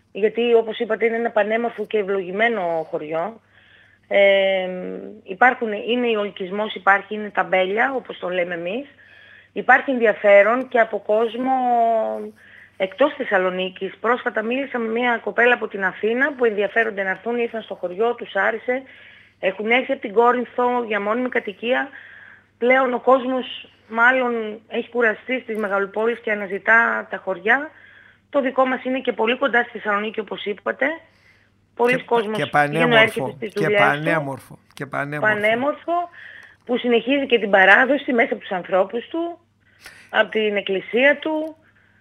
γιατί όπως είπατε είναι ένα πανέμορφο και ευλογημένο χωριό. Είναι ο οικισμός, είναι τα μπέλια, όπως το λέμε εμείς. Υπάρχει ενδιαφέρον και από κόσμο εκτός Θεσσαλονίκης. Πρόσφατα μίλησα με μια κοπέλα από την Αθήνα που ενδιαφέρονται να έρθουν, ήρθαν στο χωριό, τους άρεσε. Έχουν έρθει από την Κόρινθο για μόνιμη κατοικία. Πλέον ο κόσμος μάλλον έχει κουραστεί στις μεγαλοπόλεις και αναζητά τα χωριά. Το δικό μας είναι και πολύ κοντά στη Θεσσαλονίκη, όπως είπατε. Πολλοί κόσμος έρχεται στις δουλειές του. Και πανέμορφο. Που συνεχίζει και την παράδοση μέσα από τους ανθρώπους του, από την εκκλησία του.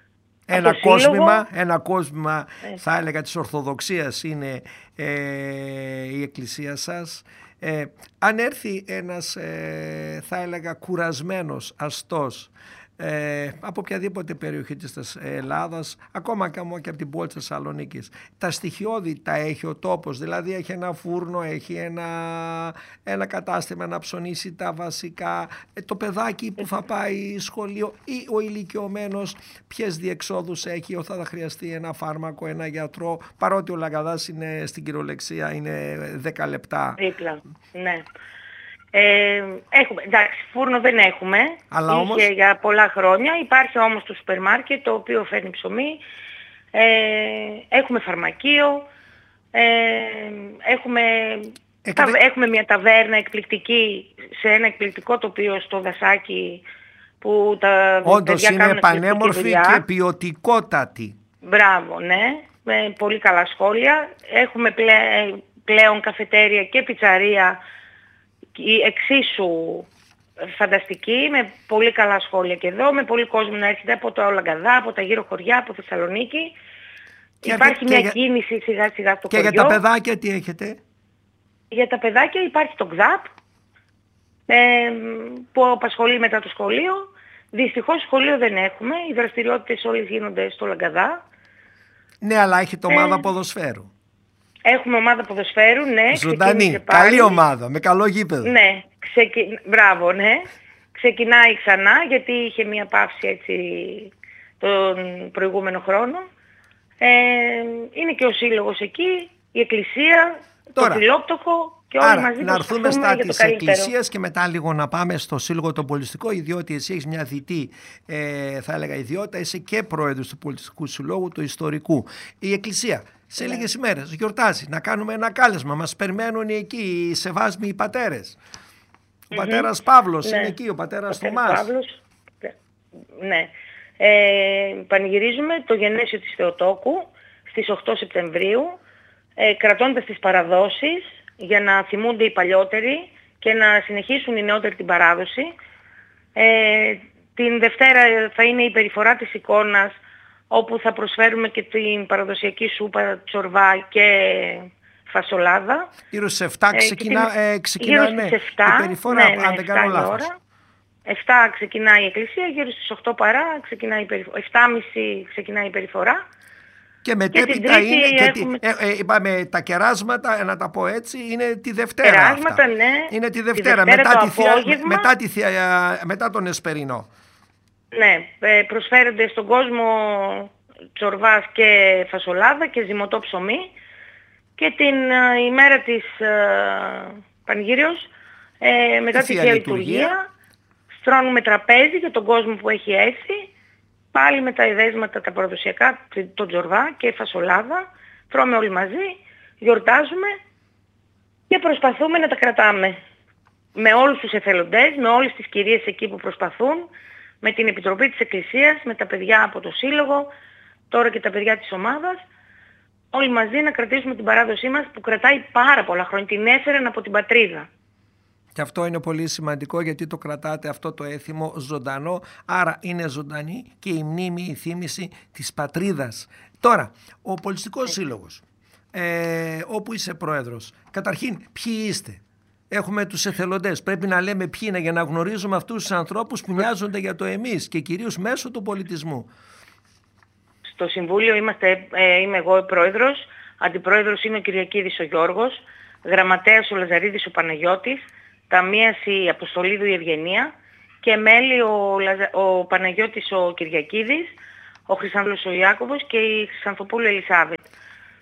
Ένα κόσμημα θα έλεγα της Ορθοδοξίας είναι η εκκλησία σας. Αν έρθει ένας θα έλεγα κουρασμένος αστός από οποιαδήποτε περιοχή της Ελλάδας, ακόμα και από την πόλη της Θεσσαλονίκης, τα στοιχειώδη τα έχει ο τόπος, δηλαδή έχει ένα φούρνο, έχει ένα κατάστημα να ψωνίσει τα βασικά, το παιδάκι που θα πάει σχολείο ή ο ηλικιωμένος ποιες διεξόδους έχει όταν θα χρειαστεί ένα φάρμακο, ένα γιατρό, παρότι ο Λαγκαδάς είναι στην κυριολεξία, είναι 10 λεπτά. Δίπλα, ναι. Εντάξει, φούρνο δεν έχουμε, αλλά είχε όμως για πολλά χρόνια. Υπάρχει όμως το σούπερ μάρκετ το οποίο φέρνει ψωμί. Έχουμε φαρμακείο, έχουμε μια ταβέρνα εκπληκτική σε ένα εκπληκτικό τοπίο στο Δασάκι που τα όντως είναι πανέμορφη και ποιοτικότατη. Μπράβο, ναι, με πολύ καλά σχόλια. Έχουμε πλέον καφετέρια και πιτσαρία εξίσου φανταστική, με πολύ καλά σχόλια και εδώ, με πολύ κόσμο να έρχεται από το Λαγκαδά, από τα γύρω χωριά, από Θεσσαλονίκη. Υπάρχει μια κίνηση σιγά σιγά στο χωριό. Και για τα παιδάκια τι έχετε? Για τα παιδάκια υπάρχει το ΚΔΑΠ που απασχολεί μετά το σχολείο. Δυστυχώς σχολείο δεν έχουμε, οι δραστηριότητες όλες γίνονται στο Λαγκαδά. Ναι, αλλά έχετε ομάδα ποδοσφαίρου. Έχουμε ομάδα ποδοσφαίρου, ναι. Ζωντανή, καλή ομάδα, με καλό γήπεδο. Ναι, μπράβο, ναι. Ξεκινάει ξανά, γιατί είχε μία παύση έτσι τον προηγούμενο χρόνο. Είναι και ο σύλλογος εκεί, η εκκλησία, το φιλόπτωχο και όλοι μαζί να έρθουμε στα της εκκλησίας και μετά λίγο να πάμε στο σύλλογο το πολιτιστικό, διότι εσύ έχεις μια διτή, θα έλεγα ιδιότητα, είσαι και πρόεδρος του πολιτιστικού συλλόγου, του ιστορικού. Η εκκλησία σε λίγες ημέρες γιορτάζει, να κάνουμε ένα κάλεσμα, μας περιμένουν εκεί οι σεβάσμοι πατέρες. Ο πατέρας Παύλος είναι εκεί, ο πατέρας Θωμάς. Ναι. Πανηγυρίζουμε το γενέσιο της Θεοτόκου στις 8 Σεπτεμβρίου, κρατώντας τις παραδόσεις για να θυμούνται οι παλιότεροι και να συνεχίσουν οι νεότεροι την παράδοση. Την Δευτέρα θα είναι η περιφορά της εικόνας, όπου θα προσφέρουμε και την παραδοσιακή σούπα, τσορβά και φασολάδα. Γύρω στις 7 ξεκινάνε η περιφορά, αν δεν κάνω λάθος. 7 ξεκινάει η εκκλησία, γύρω στις 8 παρά ξεκινάει 7.30 ξεκινάει η περιφορά. Και μετέπειτα είπαμε τα κεράσματα, να τα πω έτσι, είναι τη Δευτέρα. Κεράσματα, ναι. Είναι τη Δευτέρα μετά τον Εσπερινό. Ναι, προσφέρονται στον κόσμο τσορβάς και φασολάδα και ζυμωτό ψωμί, και την ημέρα της Πανηγύριος μετά τη Θεία Λειτουργία στρώνουμε τραπέζι για τον κόσμο που έχει έρθει, πάλι με τα εδέσματα τα παραδοσιακά, τον τσορβά και φασολάδα, τρώμε όλοι μαζί, γιορτάζουμε και προσπαθούμε να τα κρατάμε με όλους τους εθελοντές, με όλες τις κυρίες εκεί που προσπαθούν, με την Επιτροπή της Εκκλησίας, με τα παιδιά από το Σύλλογο, τώρα και τα παιδιά της ομάδας, όλοι μαζί να κρατήσουμε την παράδοσή μας που κρατάει πάρα πολλά χρόνια, την έφεραν από την πατρίδα. Και αυτό είναι πολύ σημαντικό, γιατί το κρατάτε αυτό το έθιμο ζωντανό, άρα είναι ζωντανή και η μνήμη, η θύμηση της πατρίδας. Τώρα, ο Πολιτιστικός Σύλλογος, όπου είσαι πρόεδρος, καταρχήν ποιοι είστε? Έχουμε τους εθελοντές, πρέπει να λέμε ποιοι είναι για να γνωρίζουμε αυτούς τους ανθρώπους που νοιάζονται για το εμείς και κυρίως μέσω του πολιτισμού. Στο Συμβούλιο είμαι εγώ ο πρόεδρος, αντιπρόεδρος είναι ο Κυριακίδης ο Γιώργος, γραμματέας ο Λαζαρίδης ο Παναγιώτης, ταμείας η Αποστολίδου η Ευγενία και μέλη ο Παναγιώτης ο Κυριακίδης, ο Χρυσάνθος ο Ιάκωβος και η Χρυσανθοπούλου Ελισάβετ.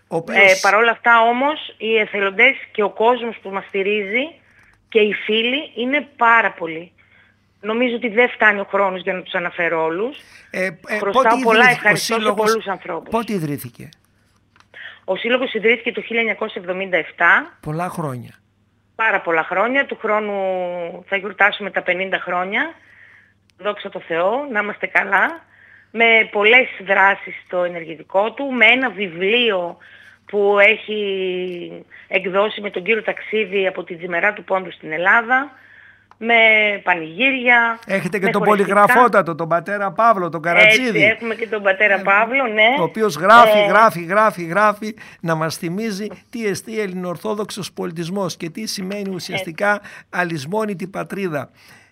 Παρ' όλα αυτά όμως οι εθελοντές και ο κόσμος που μας στηρίζει και οι φίλοι είναι πάρα πολλοί. Νομίζω ότι δεν φτάνει ο χρόνος για να τους αναφέρω όλους. Χρωστάω πολλά ευχαριστώ σε πολλούς ανθρώπους. Πότε ιδρύθηκε? Ο Σύλλογος ιδρύθηκε το 1977. Πολλά χρόνια. Πάρα πολλά χρόνια. Του χρόνου θα γιορτάσουμε τα 50 χρόνια. Δόξα τω Θεώ, να είμαστε καλά. Με πολλές δράσεις στο ενεργητικό του, με ένα βιβλίο που έχει εκδώσει με τον κύριο Ταξίδη από την Τζιμερά του Πόντου στην Ελλάδα, με πανηγύρια. Έχετε και τον πολυγραφότατο, τον πατέρα Παύλο, τον Καρατζίδη. Έτσι, έχουμε και τον πατέρα Παύλο, ναι. Ο οποίος γράφει, να μας θυμίζει τι εστί ελληνοορθόδοξος πολιτισμός και τι σημαίνει ουσιαστικά αλυσμόνητη πατρίδα.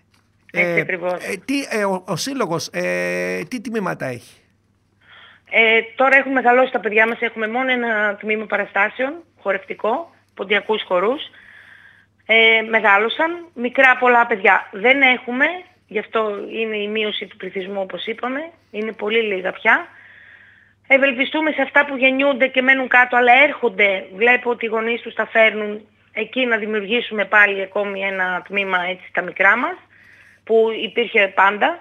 Ο Σύλλογος τι τμήματα έχει? Τώρα έχουν μεγαλώσει τα παιδιά μας, έχουμε μόνο ένα τμήμα παραστάσεων, χορευτικό, ποντιακούς χορούς. Μεγάλωσαν, μικρά πολλά παιδιά δεν έχουμε, γι' αυτό είναι η μείωση του πληθυσμού όπως είπαμε, είναι πολύ λίγα πια. Ευελπιστούμε σε αυτά που γεννιούνται και μένουν κάτω, αλλά έρχονται, βλέπω ότι οι γονείς τους τα φέρνουν, εκεί να δημιουργήσουμε πάλι ακόμη ένα τμήμα έτσι στα μικρά μας, που υπήρχε πάντα.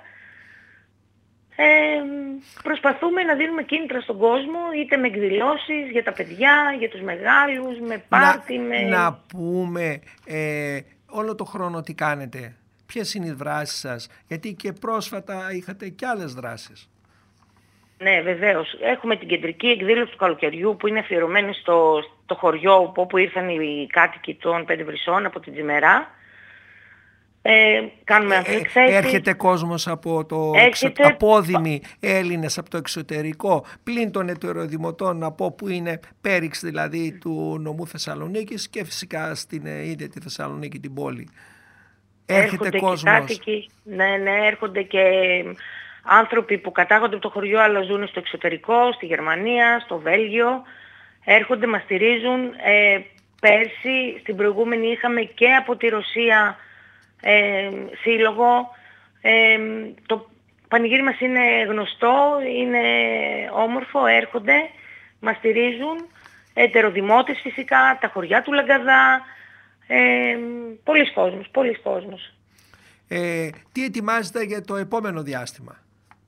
Προσπαθούμε να δίνουμε κίνητρα στον κόσμο, είτε με εκδηλώσεις για τα παιδιά, για τους μεγάλους, με πάρτι, Να πούμε όλο το χρόνο τι κάνετε, ποιες είναι οι δράσεις σας, γιατί και πρόσφατα είχατε και άλλες δράσεις. Ναι, βεβαίως. Έχουμε την κεντρική εκδήλωση του καλοκαιριού που είναι αφιερωμένη στο χωριό όπου ήρθαν οι κάτοικοι των Πέντε Βρυσών από την Τζιμερά. Κάνουμε εκθέσεις. Έρχεται κόσμος από απόδημοι Έλληνες από το εξωτερικό, πλην των ετεροδημοτών, να πω, που είναι πέριξ δηλαδή του νομού Θεσσαλονίκης, και φυσικά στην ίδια τη Θεσσαλονίκη την πόλη. Έρχεται κόσμος. Και κάτοικοι, ναι, έρχονται και άνθρωποι που κατάγονται από το χωριό αλλά ζουν στο εξωτερικό, στη Γερμανία, στο Βέλγιο. Έρχονται, μας στηρίζουν. Πέρσι, στην προηγούμενη, είχαμε και από τη Ρωσία σύλλογο. Το πανηγύρι μας είναι γνωστό, είναι όμορφο, έρχονται, μας στηρίζουν. Ετεροδημότες φυσικά, τα χωριά του Λαγκαδά, πολλοί κόσμος. Τι ετοιμάζετε για το επόμενο διάστημα?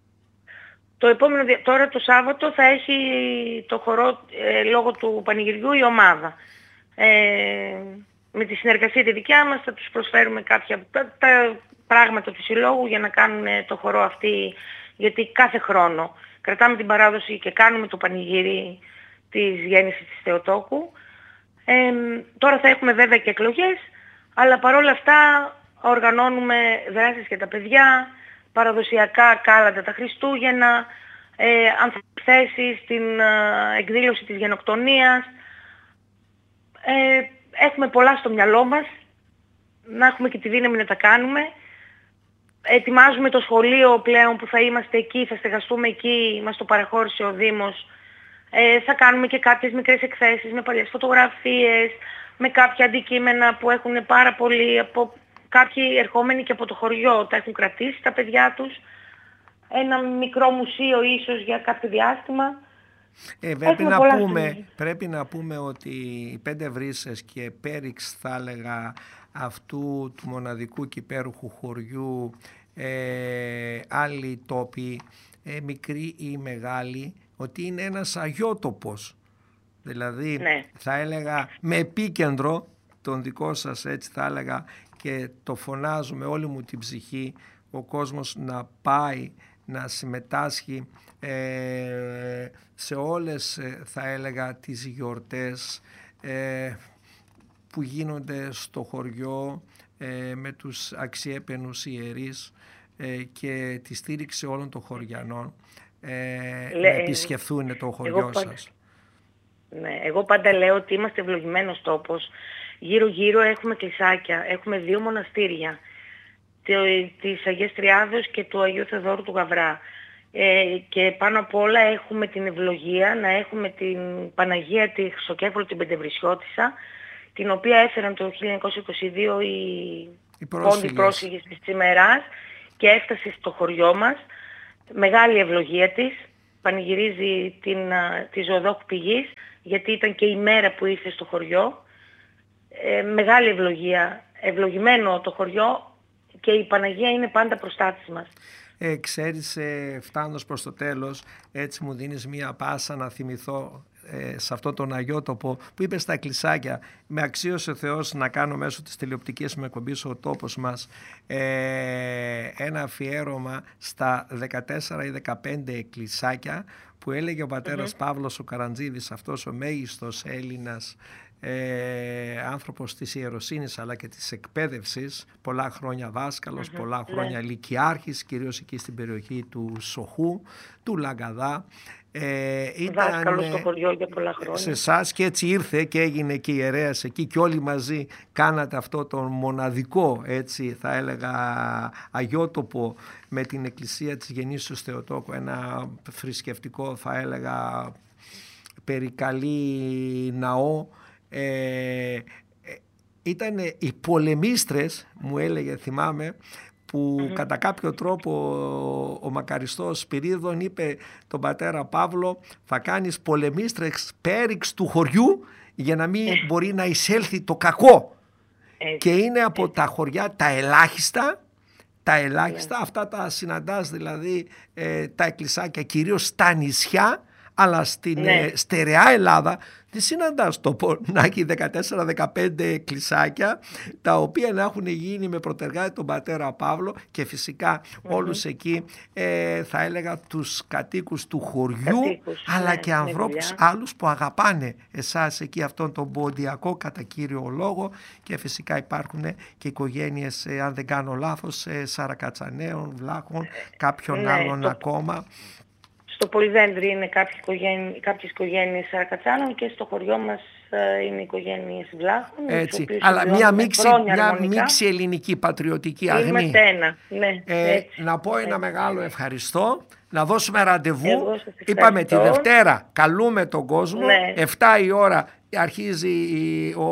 Τώρα το Σάββατο θα έχει το χορό λόγω του πανηγυριού η ομάδα. Με τη συνεργασία τη δικιά μας θα τους προσφέρουμε κάποια τα πράγματα του συλλόγου για να κάνουν το χορό αυτή, γιατί κάθε χρόνο κρατάμε την παράδοση και κάνουμε το πανηγύρι της γέννησης της Θεοτόκου. Τώρα θα έχουμε βέβαια και εκλογές, αλλά παρόλα αυτά οργανώνουμε δράσεις για τα παιδιά, παραδοσιακά κάλαντα τα Χριστούγεννα, ανθθέσεις, την εκδήλωση της γενοκτονίας. Έχουμε πολλά στο μυαλό μας, να έχουμε και τη δύναμη να τα κάνουμε. Ετοιμάζουμε το σχολείο πλέον που θα είμαστε εκεί, θα στεγαστούμε εκεί, μας το παραχώρησε ο Δήμος. Θα κάνουμε και κάποιες μικρές εκθέσεις με παλιές φωτογραφίες, με κάποια αντικείμενα που έχουν πάρα πολλοί, από κάποιοι ερχόμενοι και από το χωριό, τα έχουν κρατήσει τα παιδιά τους. Ένα μικρό μουσείο ίσως για κάποιο διάστημα. Πρέπει να πούμε ότι οι Πέντε Βρύσσες και πέριξ, θα έλεγα, αυτού του μοναδικού και υπέροχου χωριού, άλλοι τόποι, μικροί ή μεγάλοι, ότι είναι ένας αγιότοπος. Δηλαδή, ναι, θα έλεγα με επίκεντρο τον δικό σας, έτσι θα έλεγα, και το φωνάζω με όλη μου την ψυχή, ο κόσμος να πάει να συμμετάσχει σε όλες, θα έλεγα, τις γιορτές που γίνονται στο χωριό με τους αξιέπαινους ιερείς και τη στήριξη όλων των χωριανών να επισκεφθούν το χωριό σας. Ναι, εγώ πάντα λέω ότι είμαστε ευλογημένος τόπος. Γύρω-γύρω έχουμε κλεισάκια, έχουμε 2 μοναστήρια, της Αγίας Τριάδος και του Αγίου Θεοδόρου του Γαβρά. Και πάνω απ' όλα έχουμε την ευλογία να έχουμε την Παναγία τη Χρυσοκέφαλο την Πεντεβρυσιώτισσα, την οποία έφεραν το 1922 οι πόντοι πρόσφυγες της Τσιμεράς και έφτασε στο χωριό μας. Μεγάλη ευλογία της. πανηγυρίζει τη Ζωοδόχου Πηγής, γιατί ήταν και η μέρα που ήρθε στο χωριό. Μεγάλη ευλογία, ευλογημένο το χωριό, και η Παναγία είναι πάντα προστάτης μας. Ξέρεις, φτάνοντας προς το τέλος, έτσι μου δίνεις μία πάσα να θυμηθώ σε αυτό τον αγιότοπο που είπε στα εκκλησάκια, με αξίωσε ο Θεός να κάνω μέσω της τηλεοπτικής μου εκπομπής Ο Τόπος Μας ένα αφιέρωμα στα 14 ή 15 εκκλησάκια που έλεγε ο πατέρας Παύλος ο Καραντζίδης, αυτός ο μέγιστος Έλληνας άνθρωπος της ιεροσύνης αλλά και της εκπαίδευσης, πολλά χρόνια δάσκαλος, πολλά χρόνια λυκειάρχης, κυρίως εκεί στην περιοχή του Σοχού, του Λαγκαδά. Δάσκαλος στο χωριό για πολλά χρόνια. Σε εσάς, και έτσι ήρθε και έγινε και ιερέας εκεί, και όλοι μαζί κάνατε αυτό το μοναδικό, έτσι θα έλεγα, αγιότοπο με την Εκκλησία της Γεννήσεως Θεοτόκου, ένα θρησκευτικό, θα έλεγα, περικαλή ναό. Ήταν οι πολεμίστρες, μου έλεγε, θυμάμαι, που κατά κάποιο τρόπο ο μακαριστός Σπυρίδων είπε τον πατέρα Παύλο, θα κάνεις πολεμίστρες πέριξ του χωριού για να μην μπορεί να εισέλθει το κακό. Και είναι από τα χωριά τα ελάχιστα, αυτά τα συναντάς δηλαδή τα εκκλησάκια κυρίως στα νησιά, αλλά στην στερεά Ελλάδα τη συναντάς να έχει 14-15 εκκλησάκια, τα οποία να έχουν γίνει με πρωτεργάτη τον πατέρα Παύλο, και φυσικά όλους εκεί θα έλεγα τους κατοίκους του χωριού, αλλά και ανθρώπους άλλους που αγαπάνε εσάς εκεί, αυτόν τον ποντιακό κατά κύριο λόγο, και φυσικά υπάρχουν και οικογένειες, αν δεν κάνω λάθος, Σαρακατσαναίων, Βλάχων, κάποιων άλλων ακόμα. Στο Πολυδέντρι είναι κάποιες οικογένειες Σαρακατσάνων, και στο χωριό μας είναι οικογένειες Βλάχων. Έτσι, αλλά μια μίξη ελληνική πατριωτική αγνή. Είμαστε ένα, ναι. Να πω ένα μεγάλο ευχαριστώ, να δώσουμε ραντεβού. Είπαμε τη Δευτέρα, καλούμε τον κόσμο, 7 η ώρα αρχίζει ο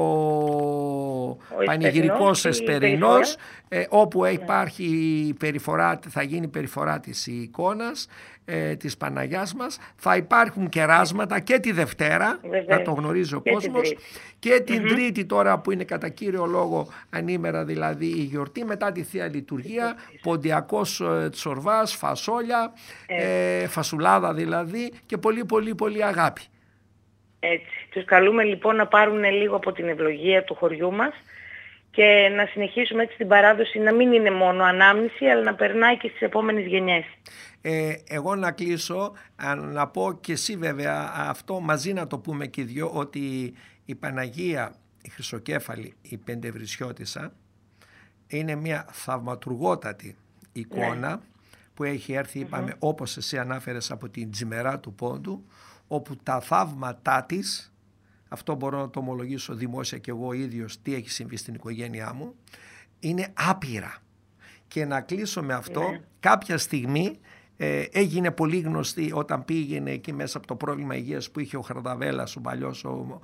πανηγυρικός εσπερινός, όπου υπάρχει θα γίνει περιφορά της εικόνας της Παναγιάς μας. Θα υπάρχουν κεράσματα και τη Δευτέρα, να το γνωρίζει ο κόσμος, και την Τρίτη τώρα που είναι κατά κύριο λόγο ανήμερα δηλαδή η γιορτή, μετά τη Θεία Λειτουργία, ποντιακός τσορβάς, φασόλια, φασουλάδα δηλαδή, και πολύ πολύ πολύ αγάπη. Έτσι. Τους καλούμε λοιπόν να πάρουν λίγο από την ευλογία του χωριού μας και να συνεχίσουμε έτσι την παράδοση, να μην είναι μόνο ανάμνηση, αλλά να περνάει και στις επόμενες γενιές. Εγώ να κλείσω, να πω και εσύ βέβαια αυτό μαζί, να το πούμε και οι δυο, ότι η Παναγία, η Χρυσοκέφαλη, η Πεντευρισιώτισσα, είναι μια θαυματουργότατη εικόνα που έχει έρθει, είπαμε, όπως εσύ ανάφερες, από την Τζιμερά του Πόντου, όπου τα θαύματά της, αυτό μπορώ να το ομολογήσω δημόσια και εγώ ίδιος, τι έχει συμβεί στην οικογένειά μου, είναι άπειρα. Και να κλείσω με αυτό, κάποια στιγμή έγινε πολύ γνωστή όταν πήγαινε εκεί μέσα από το πρόβλημα υγείας που είχε ο Χαρδαβέλας, ο παλιός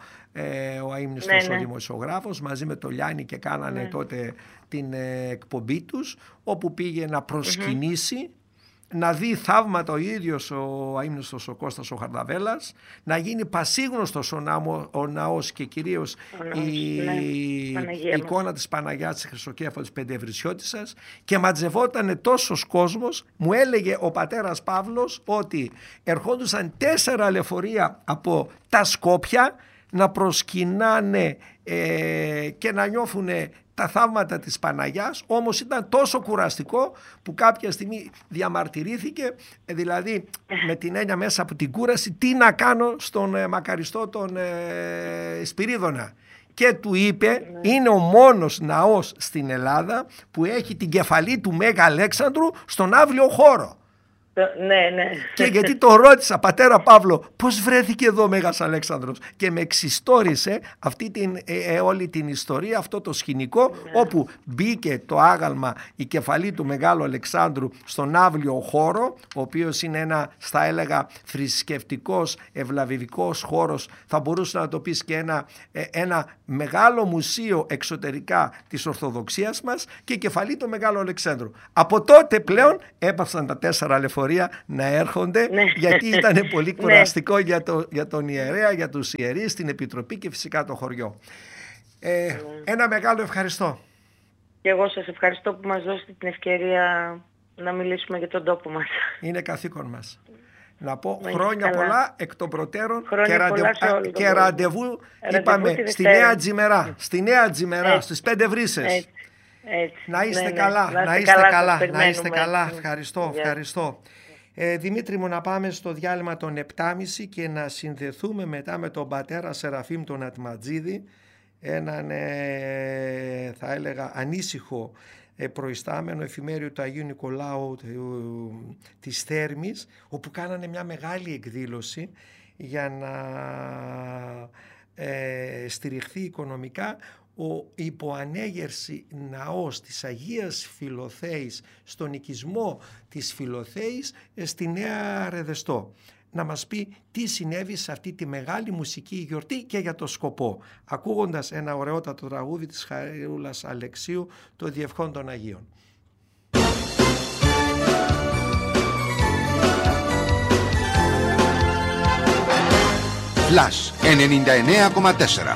ο αείμνηστος ο δημοσιογράφος, μαζί με τον Λιάννη, και κάνανε τότε την εκπομπή τους, όπου πήγε να προσκυνήσει, να δει θαύματα ο ίδιος ο αείμνηστος ο Κώστας ο Χαρδαβέλας, να γίνει πασίγνωστος ο ναός και κυρίως η εικόνα της Παναγιάς της Χρυσοκέφαλης Πεντευρισιώτισσας, και ματζευότανε τόσος κόσμος. Μου έλεγε ο πατέρας Παύλος ότι ερχόντουσαν 4 λεωφορεία από τα Σκόπια να προσκυνάνε και να νιώθουν τα θαύματα της Παναγιάς, όμως ήταν τόσο κουραστικό που κάποια στιγμή διαμαρτυρήθηκε, δηλαδή με την έννοια μέσα από την κούραση, τι να κάνω στον μακαριστό τον Σπυρίδωνα. Και του είπε, είναι ο μόνος ναός στην Ελλάδα που έχει την κεφαλή του Μέγα Αλέξανδρου στον άβλιο χώρο. Και γιατί το ρώτησα, πατέρα Παύλο, πώς βρέθηκε εδώ ο Μέγας Αλέξανδρος, και με εξιστόρισε αυτή όλη την ιστορία, αυτό το σκηνικό, όπου μπήκε το άγαλμα, η κεφαλή του Μεγάλου Αλεξάνδρου στον άβλιο χώρο, ο οποίος είναι θα έλεγα θρησκευτικός, ευλαβητικός χώρος, θα μπορούσε να το πεις και ένα μεγάλο μουσείο εξωτερικά της Ορθοδοξίας μας, και η κεφαλή του Μεγάλου Αλεξάνδρου. Από τότε πλέον έπαυσαν τα 4 λεωφορεία λεωφορεία να έρχονται, γιατί ήταν πολύ κουραστικό για τον ιερέα, για τους ιερείς, την Επιτροπή και φυσικά το χωριό. Ένα μεγάλο ευχαριστώ. Και εγώ σας ευχαριστώ που μας δώσετε την ευκαιρία να μιλήσουμε για τον τόπο μας. Είναι καθήκον μας. Να πω χρόνια πολλά εκ των προτέρων και ραντεβού, είπαμε, στη Νέα Τζιμερά. Στη Νέα Τζιμερά, στις 5 Βρύσσες. Να είστε καλά, να είστε καλά. Ευχαριστώ. Δημήτρη μου, να πάμε στο διάλειμμα των 7.30 και να συνδεθούμε μετά με τον πατέρα Σεραφείμ τον Ατματζίδη, έναν θα έλεγα ανήσυχο προϊστάμενο εφημέριο του Αγίου Νικολάου της Θέρμης, όπου κάνανε μια μεγάλη εκδήλωση για να στηριχθεί οικονομικά ο υποανέγερση ναός της Αγίας Φιλοθέης στον οικισμό της Φιλοθέης στη Νέα Ρεδεστό. Να μας πει τι συνέβη σε αυτή τη μεγάλη μουσική γιορτή και για το σκοπό, ακούγοντας ένα ωραιότατο τραγούδι της Χαρούλας Αλεξίου, το Διευχόν των Αγίων. Φλας 99,4.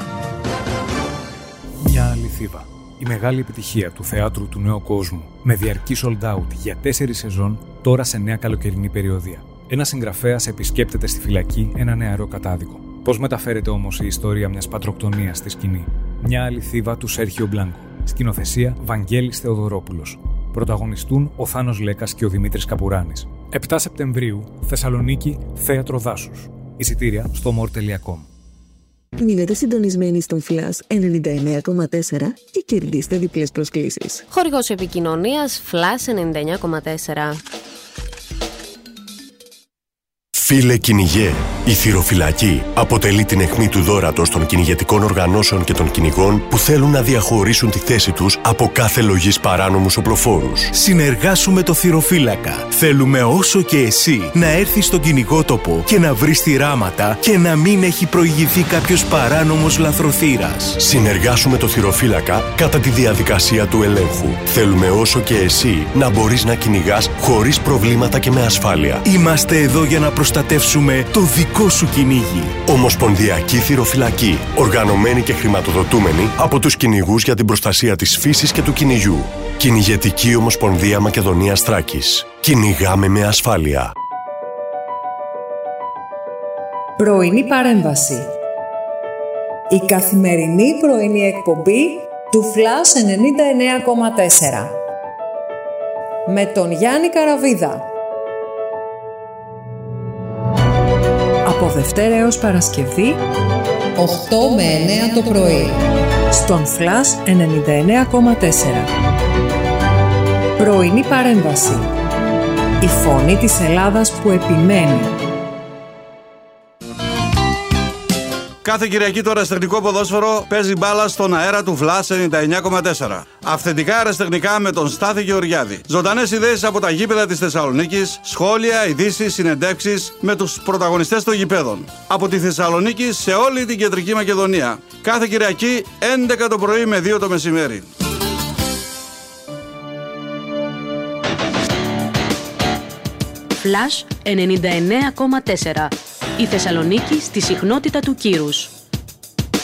Μια άλλη Θήβα. Η μεγάλη επιτυχία του θεάτρου του νέου κόσμου, με διαρκή sold out για 4 σεζόν, τώρα σε νέα καλοκαιρινή περιοδία. Ένας συγγραφέας επισκέπτεται στη φυλακή ένα νεαρό κατάδικο. Πώς μεταφέρεται όμως η ιστορία μιας πατροκτονίας στη σκηνή? Μια άλλη Θήβα του Σέρχιο Μπλάνκο. Σκηνοθεσία Βαγγέλης Θεοδωρόπουλος. Πρωταγωνιστούν ο Θάνος Λέκας και ο Δημήτρης Καπουράνης. 7 Σεπτεμβρίου, Θεσσαλονίκη, Θέατρο Δάσους. Εισιτήρια στο more.com. Μείνετε συντονισμένοι στον Flash 99,4 και κερδίστε διπλές προσκλήσεις. Χορηγός επικοινωνίας Flash 99,4. Φίλε κυνηγέ, η θυροφυλακή αποτελεί την αιχμή του δώρατος των κυνηγετικών οργανώσεων και των κυνηγών που θέλουν να διαχωρίσουν τη θέση τους από κάθε λογής παράνομους οπλοφόρους. Συνεργάσου με το θυροφύλακα. Θέλουμε όσο και εσύ να έρθεις στον κυνηγότοπο και να βρεις θυράματα και να μην έχει προηγηθεί κάποιος παράνομος λαθροθύρας. Συνεργάσου με το θυροφύλακα κατά τη διαδικασία του ελέγχου. Θέλουμε όσο και εσύ να μπορείς να κυνηγάς χωρίς προβλήματα και με ασφάλεια. Είμαστε εδώ για να προστατεύσουμε το δικό σου κυνήγι. Ομοσπονδιακή Θυροφυλακή. Οργανωμένη και χρηματοδοτούμενη από τους κυνηγούς για την προστασία της φύσης και του κυνηγιού. Κυνηγετική Ομοσπονδία Μακεδονίας Θράκης. Κυνηγάμε με ασφάλεια. Πρωινή παρέμβαση. Η καθημερινή πρωινή εκπομπή του Flash 99,4. Με τον Γιάννη Καραβίδα. Από Δευτέρα έως Παρασκευή, 8 με 9 το πρωί, στον Flash 99,4. Πρωινή παρέμβαση. Η φωνή της Ελλάδας που επιμένει. Κάθε Κυριακή το αεραστεχνικό ποδόσφαιρο παίζει μπάλα στον αέρα του Flash 99,4. Αυθεντικά αεραστεχνικά με τον Στάθη Γεωργιάδη. Ζωντανές ιδέες από τα γήπεδα της Θεσσαλονίκης, σχόλια, ειδήσεις, συνεντεύξεις με τους πρωταγωνιστές των γηπέδων. Από τη Θεσσαλονίκη σε όλη την Κεντρική Μακεδονία. Κάθε Κυριακή 11 το πρωί με 2 το μεσημέρι. Flash 99,4. Η Θεσσαλονίκη στη συχνότητα του κύρους.